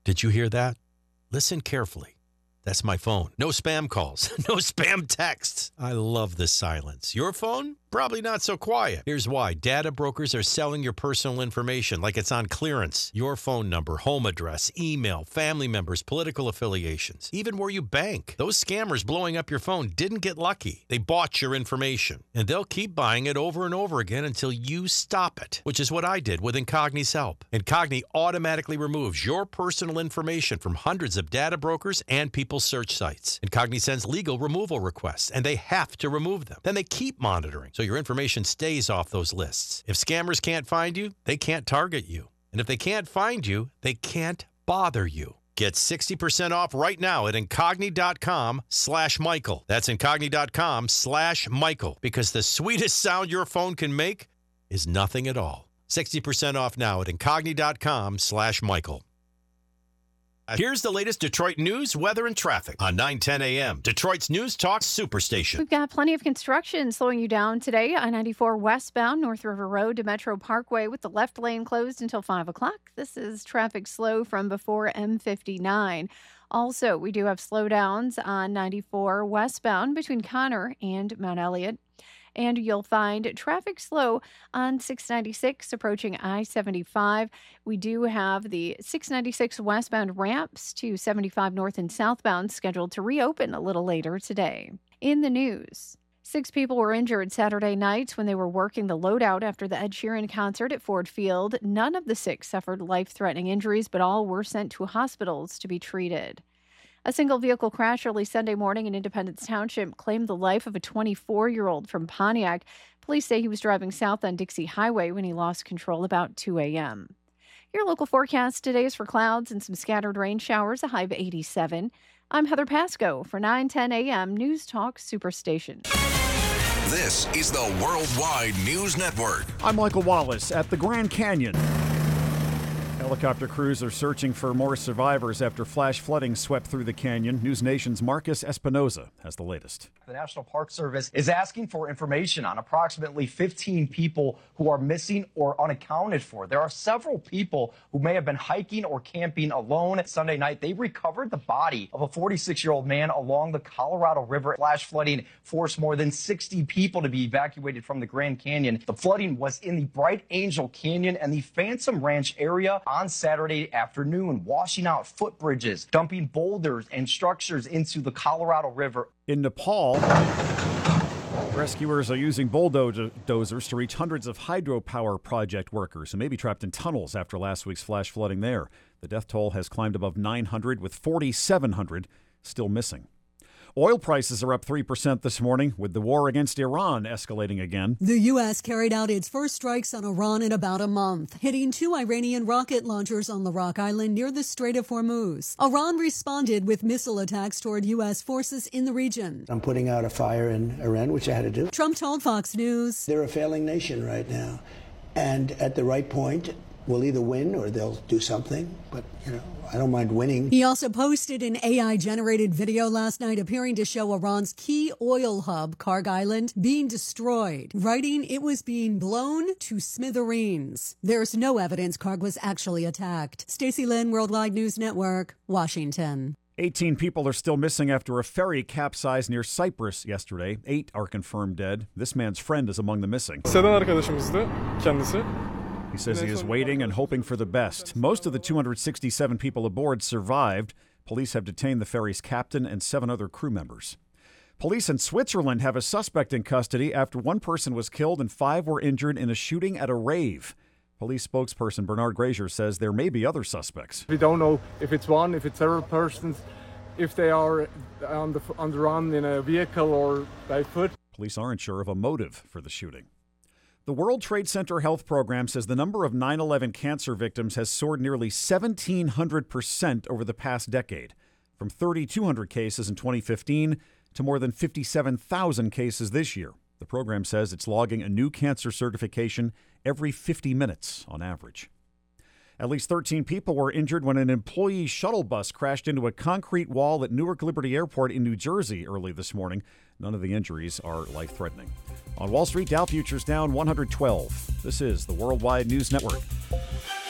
Did you hear that? Listen carefully. That's my phone. No spam calls. No spam texts. I love the silence. Your phone? Probably not so quiet. Here's why. Data brokers are selling your personal information like it's on clearance. Your phone number, home address, email, family members, political affiliations, even where you bank. Those scammers blowing up your phone didn't get lucky. They bought your information, and they'll keep buying it over and over again until you stop it, which is what I did with Incogni's help. Incogni automatically removes your personal information from hundreds of data brokers and people's search sites. Incogni sends legal removal requests, and they have to remove them. Then they keep monitoring, so your information stays off those lists. If scammers can't find you, they can't target you. And if they can't find you, they can't bother you. Get 60% off right now at Incogni.com/Michael. That's Incogni.com/Michael. Because the sweetest sound your phone can make is nothing at all. 60% off now at Incogni.com/Michael. Here's the latest Detroit news, weather, and traffic on 9:10 a.m. Detroit's News Talk Superstation. We've got plenty of construction slowing you down today. I-94 westbound, North River Road to Metro Parkway with the left lane closed until 5 o'clock. This is traffic slow from before M59. Also, we do have slowdowns on 94 westbound between Connor and Mount Elliott. And you'll find traffic slow on 696 approaching I-75. We do have the 696 westbound ramps to 75 north and southbound scheduled to reopen a little later today. In the news, 6 people were injured Saturday night when they were working the loadout after the Ed Sheeran concert at Ford Field. None of the 6 suffered life-threatening injuries, but all were sent to hospitals to be treated. A single vehicle crash early Sunday morning in Independence Township claimed the life of a 24-year-old from Pontiac. Police say he was driving south on Dixie Highway when he lost control about 2 a.m. Your local forecast today is for clouds and some scattered rain showers, a high of 87. I'm Heather Pasco for 9:10 a.m. News Talk Superstation. This is the Worldwide News Network. I'm Michael Wallace at the Grand Canyon. Helicopter crews are searching for more survivors after flash flooding swept through the canyon. News Nation's Marcus Espinoza has the latest. The National Park Service is asking for information on approximately 15 people who are missing or unaccounted for. There are several people who may have been hiking or camping alone. Sunday night, they recovered the body of a 46-year-old man along the Colorado River. Flash flooding forced more than 60 people to be evacuated from the Grand Canyon. The flooding was in the Bright Angel Canyon and the Phantom Ranch area on Saturday afternoon, washing out footbridges, dumping boulders and structures into the Colorado River. In Nepal, rescuers are using bulldozers to reach hundreds of hydropower project workers who may be trapped in tunnels after last week's flash flooding there. The death toll has climbed above 900, with 4,700 still missing. Oil prices are up 3% this morning, with the war against Iran escalating again. The U.S. carried out its first strikes on Iran in about a month, hitting 2 Iranian rocket launchers on the Rock Island near the Strait of Hormuz. Iran responded with missile attacks toward U.S. forces in the region. I'm putting out a fire in Iran, which I had to do. Trump told Fox News, they're a failing nation right now. And at the right point, we'll either win or they'll do something. But, I don't mind winning. He also posted an AI-generated video last night appearing to show Iran's key oil hub, Karg Island, being destroyed, writing it was being blown to smithereens. There's no evidence Karg was actually attacked. Stacey Lynn, Worldwide News Network, Washington. 18 people are still missing after a ferry capsized near Cyprus yesterday. 8 are confirmed dead. This man's friend is among the missing. He says he is waiting and hoping for the best. Most of the 267 people aboard survived. Police have detained the ferry's captain and 7 other crew members. Police in Switzerland have a suspect in custody after 1 person was killed and 5 were injured in a shooting at a rave. Police spokesperson Bernard Grazier says there may be other suspects. We don't know if it's one, if it's several persons, if they are on the run in a vehicle or by foot. Police aren't sure of a motive for the shooting. The World Trade Center Health Program says the number of 9/11 cancer victims has soared nearly 1,700% over the past decade, from 3,200 cases in 2015 to more than 57,000 cases this year. The program says it's logging a new cancer certification every 50 minutes on average. At least 13 people were injured when an employee shuttle bus crashed into a concrete wall at Newark Liberty Airport in New Jersey early this morning. None of the injuries are life-threatening. On Wall Street, Dow futures down 112. This is the Worldwide News Network.